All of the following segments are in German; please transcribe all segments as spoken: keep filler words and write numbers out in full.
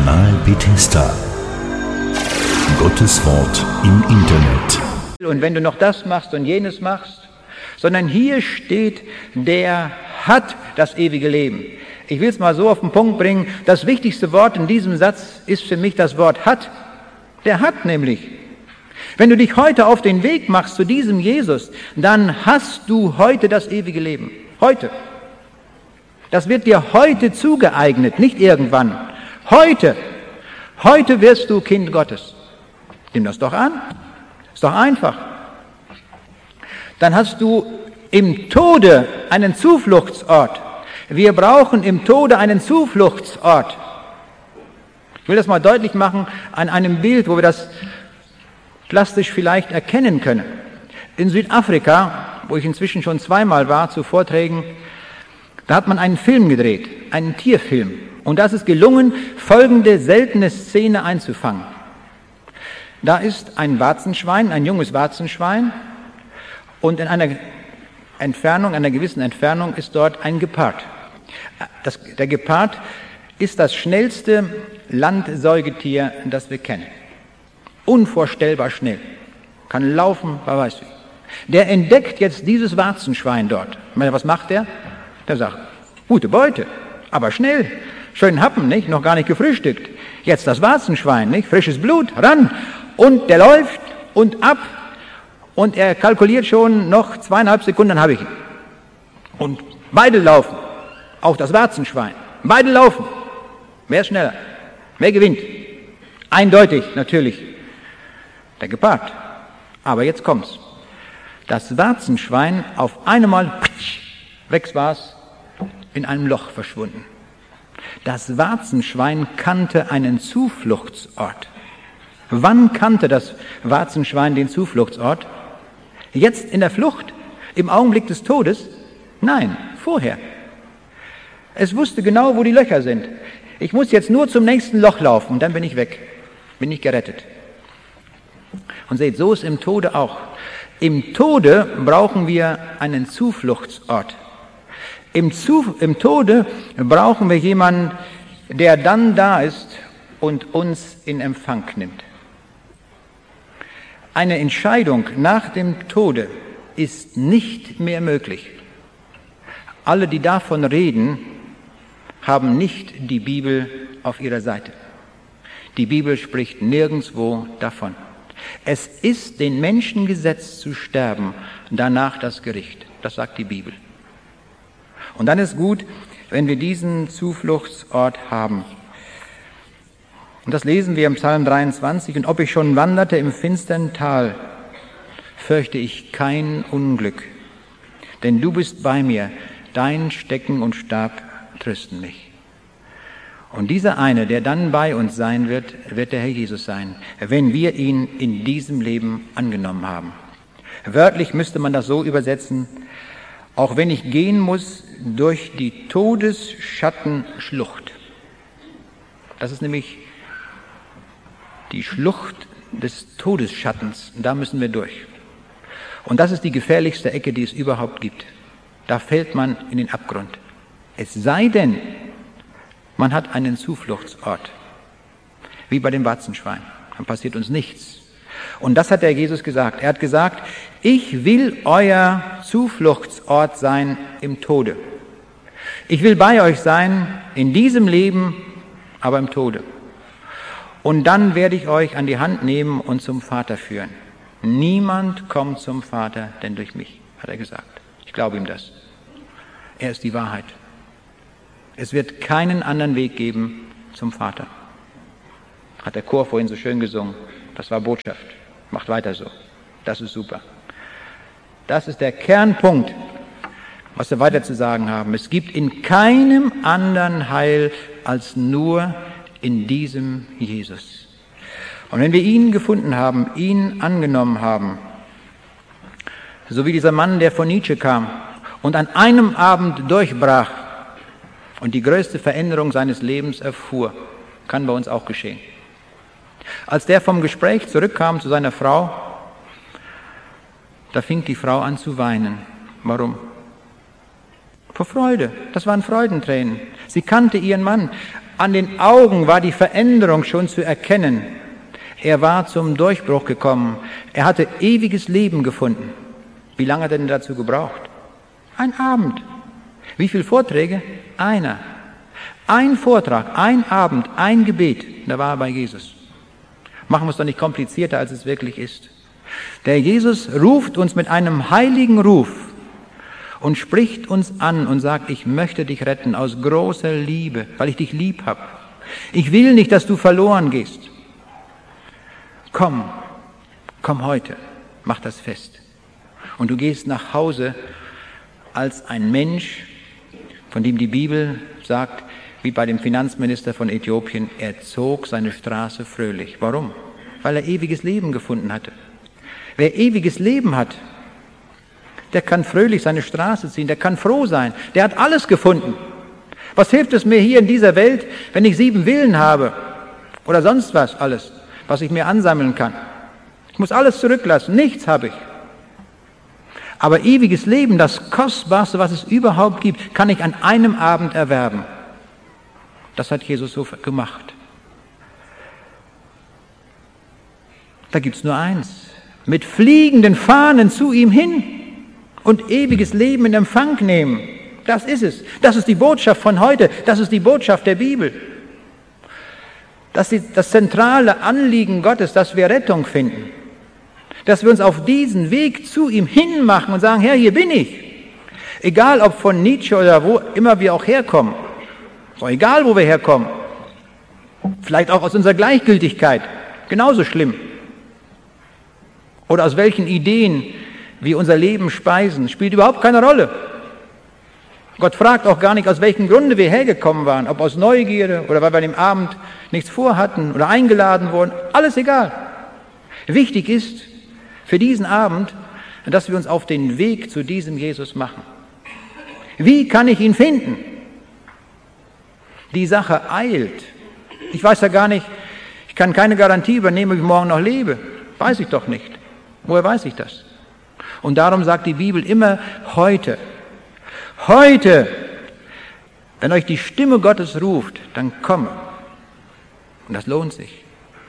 Kanal Bethesda. Gottes Wort im Internet. Und wenn du noch das machst und jenes machst, sondern hier steht, der hat das ewige Leben. Ich will es mal so auf den Punkt bringen, das wichtigste Wort in diesem Satz ist für mich das Wort hat. Der hat nämlich. Wenn du dich heute auf den Weg machst zu diesem Jesus, dann hast du heute das ewige Leben. Heute. Das wird dir heute zugeeignet, nicht irgendwann. Heute. Heute wirst du Kind Gottes. Nimm das doch an. Ist doch einfach. Dann hast du im Tode einen Zufluchtsort. Wir brauchen im Tode einen Zufluchtsort. Ich will das mal deutlich machen an einem Bild, wo wir das plastisch vielleicht erkennen können. In Südafrika, wo ich inzwischen schon zweimal war zu Vorträgen, da hat man einen Film gedreht, einen Tierfilm. Und da ist es gelungen, folgende seltene Szene einzufangen. Da ist ein Warzenschwein, ein junges Warzenschwein, und in einer Entfernung, einer gewissen Entfernung ist dort ein Gepard. Das, der Gepard ist das schnellste Landsäugetier, das wir kennen. Unvorstellbar schnell. Kann laufen, wer weiß wie. Der entdeckt jetzt dieses Warzenschwein dort. Ich meine, was macht der? Der sagt, gute Beute, aber schnell. Schönen Happen, nicht? Noch gar nicht gefrühstückt. Jetzt das Warzenschwein, nicht? Frisches Blut, ran. Und der läuft und ab. Und er kalkuliert schon, noch zweieinhalb Sekunden, dann habe ich ihn. Und beide laufen. Auch das Warzenschwein. Beide laufen. Wer ist schneller? Wer gewinnt? Eindeutig, natürlich. Der Gepard. Aber jetzt kommt's. Das Warzenschwein auf einmal, weg war's, in einem Loch verschwunden. Das Warzenschwein kannte einen Zufluchtsort. Wann kannte das Warzenschwein den Zufluchtsort? Jetzt in der Flucht? Im Augenblick des Todes? Nein, vorher. Es wusste genau, wo die Löcher sind. Ich muss jetzt nur zum nächsten Loch laufen und dann bin ich weg. Bin ich gerettet. Und seht, so ist im Tode auch. Im Tode brauchen wir einen Zufluchtsort. Im, Zu, im Tode brauchen wir jemanden, der dann da ist und uns in Empfang nimmt. Eine Entscheidung nach dem Tode ist nicht mehr möglich. Alle, die davon reden, haben nicht die Bibel auf ihrer Seite. Die Bibel spricht nirgendwo davon. Es ist den Menschen gesetzt zu sterben, danach das Gericht. Das sagt die Bibel. Und dann ist gut, wenn wir diesen Zufluchtsort haben. Und das lesen wir im Psalm dreiundzwanzig. Und ob ich schon wanderte im finstern Tal, fürchte ich kein Unglück. Denn du bist bei mir, dein Stecken und Stab trösten mich. Und dieser eine, der dann bei uns sein wird, wird der Herr Jesus sein, wenn wir ihn in diesem Leben angenommen haben. Wörtlich müsste man das so übersetzen: Auch wenn ich gehen muss durch die Todesschattenschlucht. Das ist nämlich die Schlucht des Todesschattens. Da müssen wir durch. Und das ist die gefährlichste Ecke, die es überhaupt gibt. Da fällt man in den Abgrund. Es sei denn, man hat einen Zufluchtsort. Wie bei dem Warzenschwein. Dann passiert uns nichts. Und das hat der Jesus gesagt. Er hat gesagt, ich will euer Zufluchtsort sein im Tode. Ich will bei euch sein in diesem Leben, aber im Tode. Und dann werde ich euch an die Hand nehmen und zum Vater führen. Niemand kommt zum Vater, denn durch mich, hat er gesagt. Ich glaube ihm das. Er ist die Wahrheit. Es wird keinen anderen Weg geben zum Vater. Hat der Chor vorhin so schön gesungen. Das war Botschaft. Macht weiter so. Das ist super. Das ist der Kernpunkt, was wir weiter zu sagen haben. Es gibt in keinem anderen Heil als nur in diesem Jesus. Und wenn wir ihn gefunden haben, ihn angenommen haben, so wie dieser Mann, der von Nietzsche kam und an einem Abend durchbrach und die größte Veränderung seines Lebens erfuhr, kann bei uns auch geschehen. Als der vom Gespräch zurückkam zu seiner Frau, da fing die Frau an zu weinen. Warum? Vor Freude. Das waren Freudentränen. Sie kannte ihren Mann. An den Augen war die Veränderung schon zu erkennen. Er war zum Durchbruch gekommen. Er hatte ewiges Leben gefunden. Wie lange hat er denn dazu gebraucht? Ein Abend. Wie viele Vorträge? Einer. Ein Vortrag, ein Abend, ein Gebet. Da war er bei Jesus. Machen wir es doch nicht komplizierter, als es wirklich ist. Der Jesus ruft uns mit einem heiligen Ruf und spricht uns an und sagt, ich möchte dich retten aus großer Liebe, weil ich dich lieb habe. Ich will nicht, dass du verloren gehst. Komm, komm heute, mach das fest. Und du gehst nach Hause als ein Mensch, von dem die Bibel sagt, wie bei dem Finanzminister von Äthiopien, er zog seine Straße fröhlich. Warum? Weil er ewiges Leben gefunden hatte. Wer ewiges Leben hat, der kann fröhlich seine Straße ziehen, der kann froh sein, der hat alles gefunden. Was hilft es mir hier in dieser Welt, wenn ich sieben Villen habe oder sonst was alles, was ich mir ansammeln kann? Ich muss alles zurücklassen, nichts habe ich. Aber ewiges Leben, das Kostbarste, was es überhaupt gibt, kann ich an einem Abend erwerben. Das hat Jesus so gemacht. Da gibt es nur eins. Mit fliegenden Fahnen zu ihm hin und ewiges Leben in Empfang nehmen. Das ist es. Das ist die Botschaft von heute. Das ist die Botschaft der Bibel. Das ist das zentrale Anliegen Gottes, dass wir Rettung finden. Dass wir uns auf diesen Weg zu ihm hinmachen und sagen, Herr, hier bin ich. Egal ob von Nietzsche oder wo immer wir auch herkommen. So, egal wo wir herkommen. Vielleicht auch aus unserer Gleichgültigkeit. Genauso schlimm. Oder aus welchen Ideen wir unser Leben speisen, spielt überhaupt keine Rolle. Gott fragt auch gar nicht, aus welchem Grunde wir hergekommen waren, ob aus Neugierde oder weil wir an dem Abend nichts vorhatten oder eingeladen wurden, alles egal. Wichtig ist für diesen Abend, dass wir uns auf den Weg zu diesem Jesus machen. Wie kann ich ihn finden? Die Sache eilt. Ich weiß ja gar nicht, ich kann keine Garantie übernehmen, ob ich morgen noch lebe. Weiß ich doch nicht. Woher weiß ich das? Und darum sagt die Bibel immer heute. Heute, wenn euch die Stimme Gottes ruft, dann komme. Und das lohnt sich.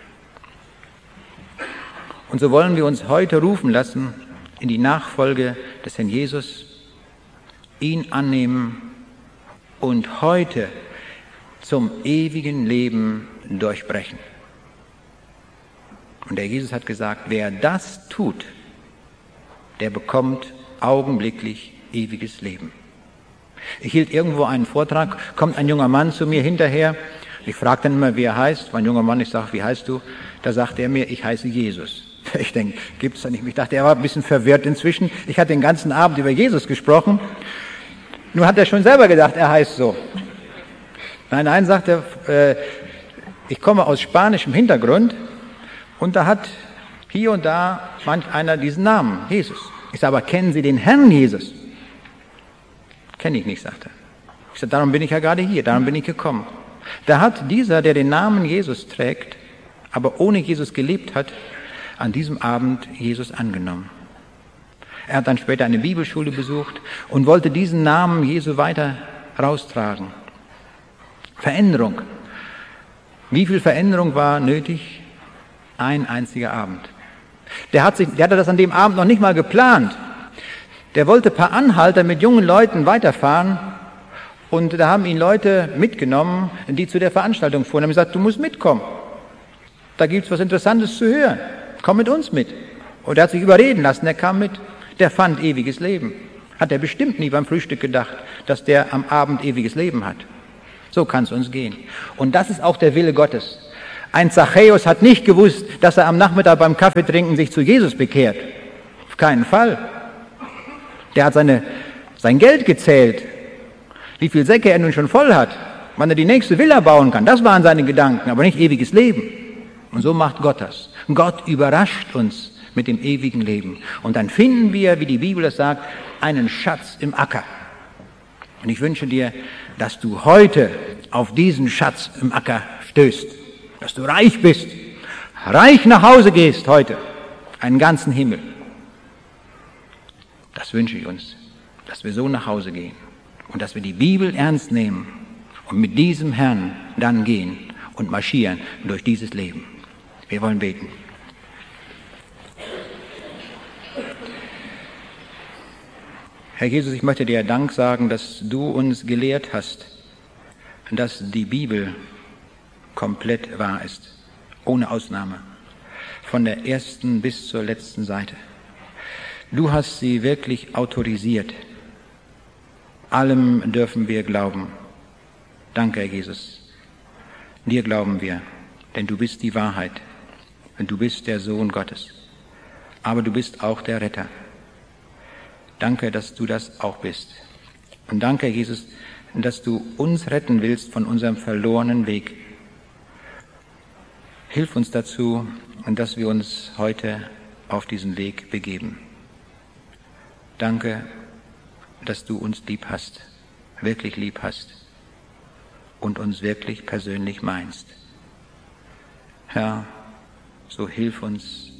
Und so wollen wir uns heute rufen lassen in die Nachfolge des Herrn Jesus, ihn annehmen und heute zum ewigen Leben durchbrechen. Und der Jesus hat gesagt, wer das tut, der bekommt augenblicklich ewiges Leben. Ich hielt irgendwo einen Vortrag, kommt ein junger Mann zu mir hinterher. Ich frage dann immer, wie er heißt. Mein junger Mann, ich sage, wie heißt du? Da sagt er mir, ich heiße Jesus. Ich denke, gibt's da nicht. Ich dachte, er war ein bisschen verwirrt inzwischen. Ich hatte den ganzen Abend über Jesus gesprochen. Nun hat er schon selber gedacht, er heißt so. Nein, nein, sagt er, äh, ich komme aus spanischem Hintergrund. Und da hat hier und da manch einer diesen Namen, Jesus. Ich sage, aber kennen Sie den Herrn Jesus? Kenne ich nicht, sagt er. Ich sage, darum bin ich ja gerade hier, darum bin ich gekommen. Da hat dieser, der den Namen Jesus trägt, aber ohne Jesus gelebt hat, an diesem Abend Jesus angenommen. Er hat dann später eine Bibelschule besucht und wollte diesen Namen Jesu weiter raustragen. Veränderung. Wie viel Veränderung war nötig? Ein einziger Abend. Der, hat sich, der hatte das an dem Abend noch nicht mal geplant. Der wollte per Anhalter mit jungen Leuten weiterfahren und da haben ihn Leute mitgenommen, die zu der Veranstaltung fuhren. Und haben gesagt, du musst mitkommen. Da gibt es was Interessantes zu hören. Komm mit uns mit. Und er hat sich überreden lassen, er kam mit. Der fand ewiges Leben. Hat er bestimmt nie beim Frühstück gedacht, dass der am Abend ewiges Leben hat. So kann es uns gehen. Und das ist auch der Wille Gottes. Ein Zachäus hat nicht gewusst, dass er am Nachmittag beim Kaffeetrinken sich zu Jesus bekehrt. Auf keinen Fall. Der hat seine, sein Geld gezählt, wie viel Säcke er nun schon voll hat, wann er die nächste Villa bauen kann. Das waren seine Gedanken, aber nicht ewiges Leben. Und so macht Gott das. Gott überrascht uns mit dem ewigen Leben. Und dann finden wir, wie die Bibel das sagt, einen Schatz im Acker. Und ich wünsche dir, dass du heute auf diesen Schatz im Acker stößt. Dass du reich bist, reich nach Hause gehst heute, einen ganzen Himmel. Das wünsche ich uns, dass wir so nach Hause gehen und dass wir die Bibel ernst nehmen und mit diesem Herrn dann gehen und marschieren durch dieses Leben. Wir wollen beten. Herr Jesus, ich möchte dir Dank sagen, dass du uns gelehrt hast, dass die Bibel komplett wahr ist, ohne Ausnahme, von der ersten bis zur letzten Seite. Du hast sie wirklich autorisiert. Allem dürfen wir glauben. Danke, Herr Jesus. Dir glauben wir, denn du bist die Wahrheit und du bist der Sohn Gottes. Aber du bist auch der Retter. Danke, dass du das auch bist. Und danke, Herr Jesus, dass du uns retten willst von unserem verlorenen Weg. Hilf uns dazu, dass wir uns heute auf diesen Weg begeben. Danke, dass du uns lieb hast, wirklich lieb hast und uns wirklich persönlich meinst. Herr, so hilf uns